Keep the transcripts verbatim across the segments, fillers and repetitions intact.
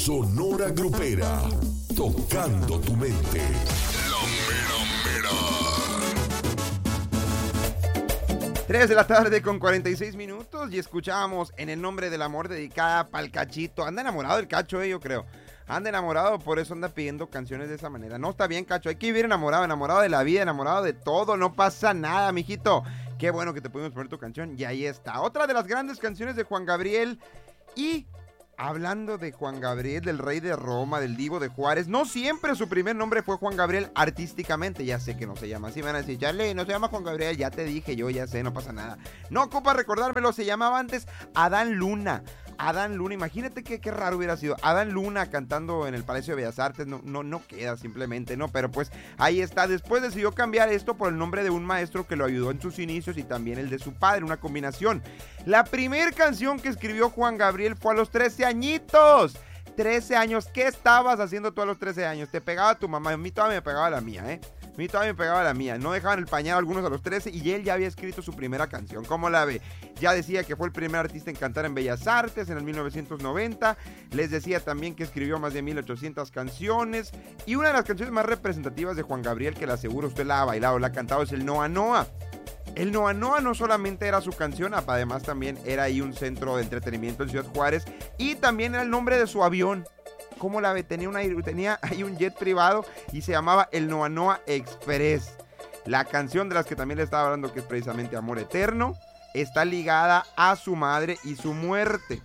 Sonora Grupera, tocando tu mente. La mera mera. tres de la tarde con cuarenta y seis minutos y escuchábamos En el nombre del amor, dedicada pa'l Cachito. Anda enamorado del Cacho, eh, yo creo. Anda enamorado, por eso anda pidiendo canciones de esa manera. No está bien, Cacho, hay que vivir enamorado, enamorado de la vida, enamorado de todo, no pasa nada, mijito. Qué bueno que te pudimos poner tu canción y ahí está. Otra de las grandes canciones de Juan Gabriel. Y hablando de Juan Gabriel, del rey de Roma, del divo de Juárez, no siempre su primer nombre fue Juan Gabriel artísticamente. Ya sé que no se llama así, me van a decir, Charlie, no se llama Juan Gabriel, ya te dije yo, ya sé, no pasa nada. No ocupa recordármelo, se llamaba antes Adán Luna. Adán Luna, imagínate que qué raro hubiera sido Adán Luna cantando en el Palacio de Bellas Artes. No, no, no queda simplemente, no, pero pues ahí está. Después decidió cambiar esto por el nombre de un maestro que lo ayudó en sus inicios y también el de su padre, una combinación. La primera canción que escribió Juan Gabriel fue a los trece añitos. trece años, ¿qué estabas haciendo tú a los trece años? Te pegaba tu mamá, a mí todavía me pegaba la mía, ¿eh? A mí todavía me pegaba la mía, no dejaban el pañal algunos a los trece y él ya había escrito su primera canción. ¿Cómo la ve? Ya decía que fue el primer artista en cantar en Bellas Artes en el mil novecientos noventa. Les decía también que escribió más de mil ochocientas canciones. Y una de las canciones más representativas de Juan Gabriel, que la aseguro usted la ha bailado, la ha cantado, es el Noa Noa. El Noa Noa no solamente era su canción, además también era ahí un centro de entretenimiento en Ciudad Juárez y también era el nombre de su avión. ¿Cómo la ve? Tenía, una, tenía ahí un jet privado y se llamaba el Noa Noa Express. La canción de las que también le estaba hablando, que es precisamente Amor Eterno, está ligada a su madre y su muerte.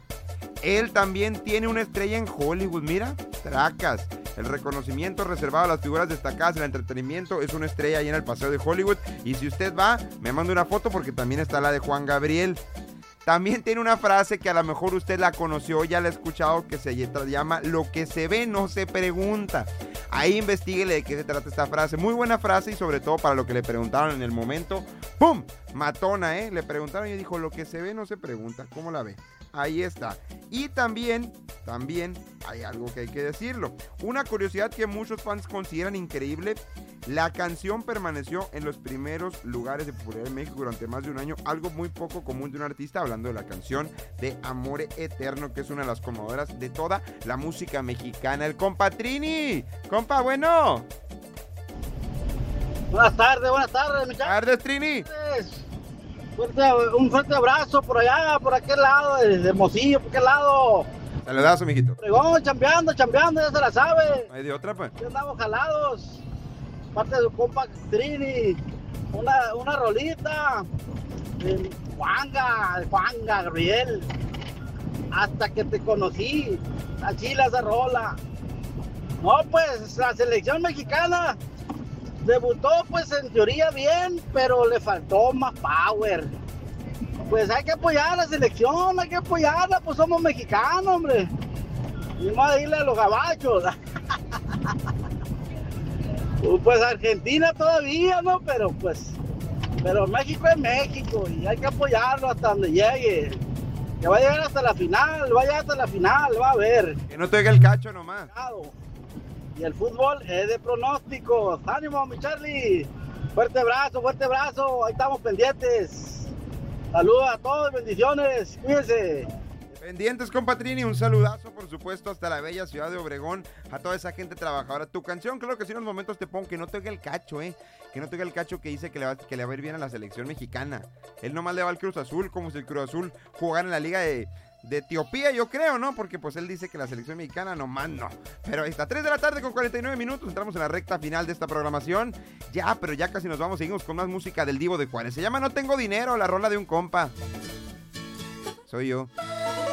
Él también tiene una estrella en Hollywood, mira, tracas. El reconocimiento reservado a las figuras destacadas en el entretenimiento es una estrella ahí en el Paseo de Hollywood. Y si usted va, me manda una foto porque también está la de Juan Gabriel. También tiene una frase que a lo mejor usted la conoció, ya la ha escuchado, que se llama lo que se ve no se pregunta. Ahí investíguele de qué se trata esta frase. Muy buena frase y sobre todo para lo que le preguntaron en el momento. ¡Pum! Matona, ¿eh? Le preguntaron y dijo, lo que se ve no se pregunta. ¿Cómo la ve? Ahí está. Y también, también hay algo que hay que decirlo. Una curiosidad que muchos fans consideran increíble. La canción permaneció en los primeros lugares de popularidad en México durante más de un año. Algo muy poco común de un artista, hablando de la canción de Amor Eterno, que es una de las conmovedoras de toda la música mexicana. El compa Trini. Compa, bueno. Buenas tardes, buenas tardes, muchachos. Buenas tardes, Trini. Fuerte, un fuerte abrazo por allá, por aquel lado, de Hermosillo, por aquel lado. Saludazo, mijito. Pregón, chambeando, chambeando, ya se la sabe. ¿Hay de otra, pues? Ya andamos jalados. Parte de su compa Trini. Una, una rolita. De Juanga, de Juanga, Gabriel. Hasta que te conocí. La chila esa rola. No, pues, la selección mexicana debutó, pues, en teoría bien, pero le faltó más power. Pues hay que apoyar a la selección, hay que apoyarla, pues somos mexicanos, hombre. Y más a irle a los gabachos. Pues Argentina todavía, ¿no? Pero pues, pero México es México y hay que apoyarlo hasta donde llegue. Que va a llegar hasta la final, va a llegar hasta la final, va a ver. Que no te oiga el Cacho nomás. Y el fútbol es de pronósticos. ¡Ánimo, mi Charlie! Fuerte abrazo, fuerte abrazo. Ahí estamos pendientes. Saludos a todos, bendiciones. Cuídense. Pendientes, compa Trini, un saludazo, por supuesto, hasta la bella ciudad de Obregón, a toda esa gente trabajadora. Tu canción, claro que sí, en unos momentos te pongo, que no te oiga el Cacho, eh. Que no te oiga el Cacho que dice que le, va, que le va a ir bien a la selección mexicana. Él nomás le va al Cruz Azul, como si el Cruz Azul jugara en la liga de... de Etiopía, yo creo, ¿no? Porque pues él dice que la selección mexicana nomás no. Pero ahí está, tres de la tarde con cuarenta y nueve minutos. Entramos en la recta final de esta programación. Ya, pero ya casi nos vamos. Seguimos con más música del Divo de Juárez. Se llama No Tengo Dinero, la rola de un compa. Soy yo.